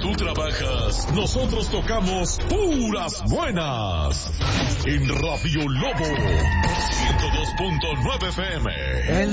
tú trabajas, nosotros tocamos puras buenas. En Radio Lobo 102.9 FM.